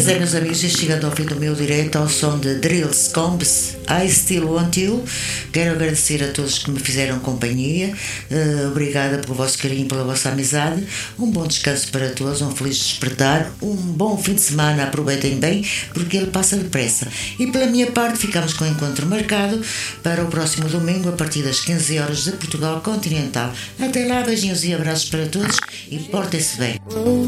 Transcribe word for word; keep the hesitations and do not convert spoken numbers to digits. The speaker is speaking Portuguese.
Pois é, meus amigos, e chegando ao fim do meu direto ao som de Drills Combs, I Still Want You. Quero agradecer a todos que me fizeram companhia. Uh, obrigada pelo vosso carinho, pela vossa amizade. Um bom descanso para todos, um feliz despertar, um bom fim de semana, aproveitem bem, porque ele passa depressa. E pela minha parte, ficamos com o encontro marcado para o próximo domingo, a partir das quinze horas de Portugal Continental. Até lá, beijinhos e abraços para todos e portem-se bem.